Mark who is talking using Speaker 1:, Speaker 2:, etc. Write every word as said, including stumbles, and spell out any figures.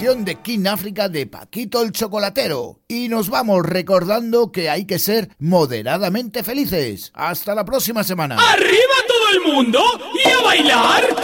Speaker 1: de King África de Paquito el Chocolatero. Y nos vamos recordando que hay que ser moderadamente felices. Hasta la próxima semana.
Speaker 2: ¡Arriba todo el mundo! ¡Y a bailar!